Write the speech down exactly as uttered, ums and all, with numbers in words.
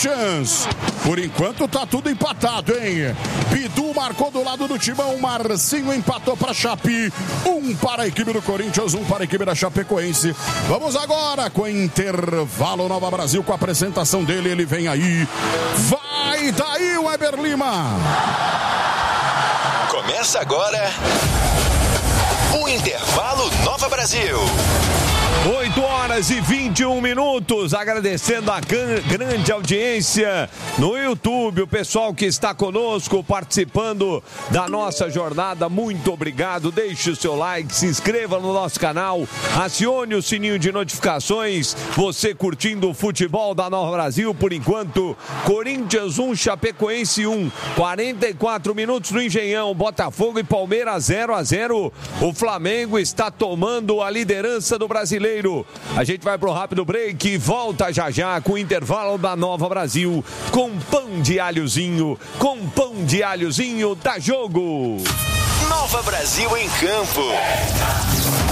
Corinthians. Por enquanto tá tudo empatado, hein? Bidu marcou do lado do Timão, Marcinho empatou para Chape. Um para a equipe do Corinthians, um para a equipe da Chapecoense. Vamos agora com intervalo Nova Brasil, com a apresentação dele, ele vem aí. Vai daí, Weber Lima. Começa agora o Intervalo Nova Brasil. oito horas e vinte e um minutos, agradecendo a grande audiência no YouTube, o pessoal que está conosco, participando da nossa jornada, muito obrigado, deixe o seu like, se inscreva no nosso canal, acione o sininho de notificações, você curtindo o futebol da Nova Brasil, por enquanto, Corinthians um, Chapecoense um, quarenta e quatro minutos no Engenhão, Botafogo e Palmeiras zero a zero, o Flamengo está tomando a liderança do Brasileiro. A gente vai pro rápido break e volta já já com o intervalo da Nova Brasil, com pão de alhozinho, com pão de alhozinho da Jogo. Nova Brasil em campo.